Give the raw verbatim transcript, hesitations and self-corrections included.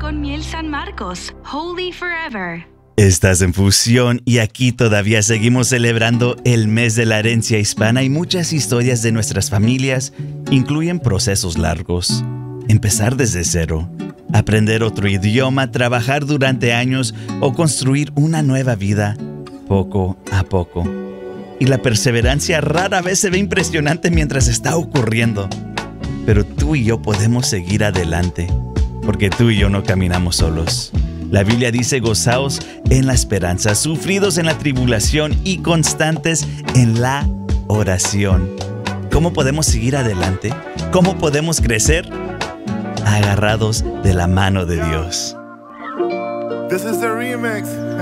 con Miel San Marcos, Holy Forever. Estás en Fusión y aquí todavía seguimos celebrando el mes de la herencia hispana y muchas historias de nuestras familias incluyen procesos largos. Empezar desde cero, aprender otro idioma, trabajar durante años o construir una nueva vida poco a poco. Y la perseverancia rara vez se ve impresionante mientras está ocurriendo. Pero tú y yo podemos seguir adelante, porque tú y yo no caminamos solos. La Biblia dice: gozaos en la esperanza, sufridos en la tribulación y constantes en la oración. ¿Cómo podemos seguir adelante? ¿Cómo podemos crecer? Agarrados de la mano de Dios. This is the remix.